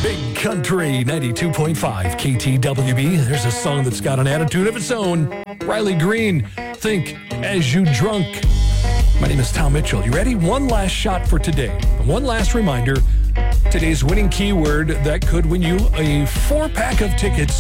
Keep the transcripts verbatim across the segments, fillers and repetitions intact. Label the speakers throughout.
Speaker 1: Big Country ninety-two point five K T W B. There's a song that's got an attitude of its own. Riley Green, Think As You Drunk. My name is Tom Mitchell. You ready? One last shot for today. One last reminder. Today's winning keyword that could win you a four-pack of tickets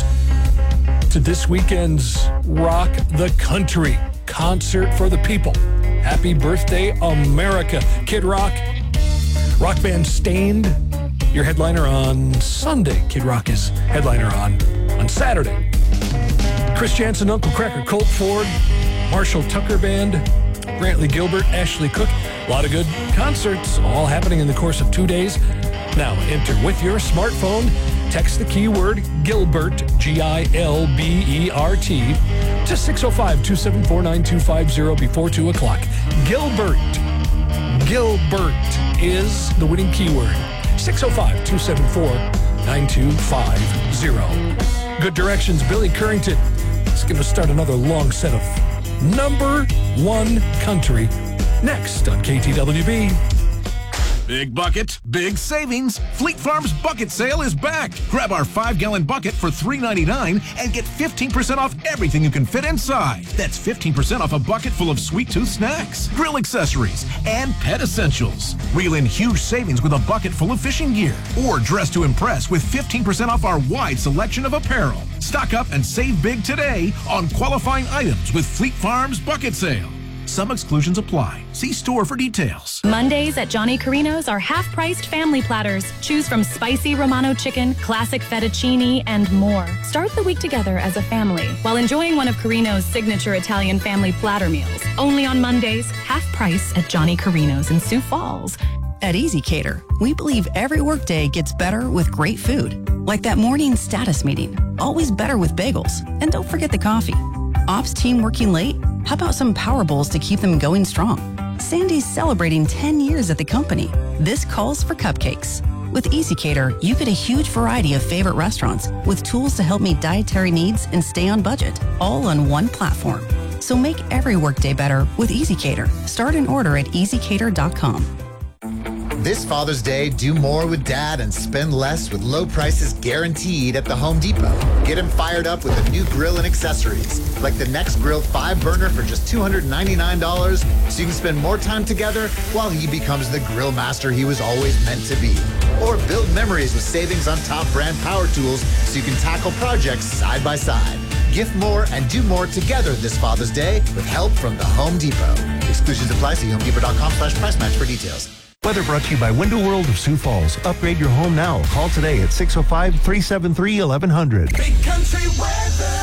Speaker 1: to this weekend's Rock the Country concert for the people. Happy birthday, America. Kid Rock, rock band Stained, your headliner on Sunday. Kid Rock is headliner on, on Saturday. Chris Jansen, Uncle Cracker, Colt Ford, Marshall Tucker Band, Brantley Gilbert, Ashley Cook. A lot of good concerts, all happening in the course of two days. Now, enter with your smartphone. Text the keyword Gilbert, G I L B E R T, to six oh five, two seven four, nine two five zero before two o'clock. Gilbert. Gilbert is the winning keyword. six oh five, two seven four, nine two five zero. Good directions, Billy Currington. It's going to start another long set of number one country next on K T W B.
Speaker 2: Big bucket, big savings. Fleet Farm's bucket sale is back. Grab our five-gallon bucket for three ninety-nine and get fifteen percent off everything you can fit inside. That's fifteen percent off a bucket full of sweet tooth snacks, grill accessories, and pet essentials. Reel in huge savings with a bucket full of fishing gear. Or dress to impress with fifteen percent off our wide selection of apparel. Stock up and save big today on qualifying items with Fleet Farm's bucket sale. Some exclusions apply. See store for details.
Speaker 3: Mondays at Johnny Carino's are half-priced family platters. Choose from spicy Romano chicken, classic fettuccine, and more. Start the week together as a family while enjoying one of Carino's signature Italian family platter meals. Only on Mondays, half price at Johnny Carino's in Sioux Falls.
Speaker 4: At Easy Cater, we believe every workday gets better with great food. Like that morning status meeting, always better with bagels. And don't forget the coffee. Ops team working late? How about some Power Bowls to keep them going strong? Sandy's celebrating ten years at the company. This calls for cupcakes. With Easy Cater, you get a huge variety of favorite restaurants with tools to help meet dietary needs and stay on budget, all on one platform. So make every workday better with Easy Cater. Start an order at easy cater dot com.
Speaker 5: This Father's Day, do more with Dad and spend less with low prices guaranteed at the Home Depot. Get him fired up with a new grill and accessories, like the Next Grill five burner for just two hundred ninety-nine dollars, so you can spend more time together while he becomes the grill master he was always meant to be. Or build memories with savings on top brand power tools so you can tackle projects side by side. Gift more and do more together this Father's Day with help from the Home Depot. Exclusions apply. See home depot dot com slash price match for details.
Speaker 6: Weather brought to you by Window World of Sioux Falls. Upgrade your home now. Call today at six oh five, three seven three, eleven hundred.
Speaker 7: Big country weather.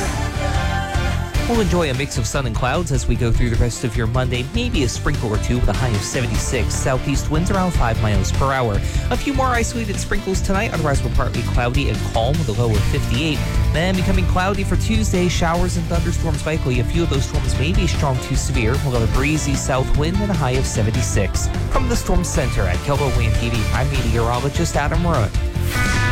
Speaker 8: We'll enjoy a mix of sun and clouds as we go through the rest of your Monday. Maybe a sprinkle or two with a high of seventy-six. Southeast winds around five miles per hour. A few more isolated sprinkles tonight. Otherwise, we're partly cloudy and calm with a low of fifty-eight. Then becoming cloudy for Tuesday. Showers and thunderstorms likely. A few of those storms may be strong to severe. We'll have a breezy south wind and a high of seventy-six. From the Storm Center at Kelbo Wind T V, I'm meteorologist Adam Rowan.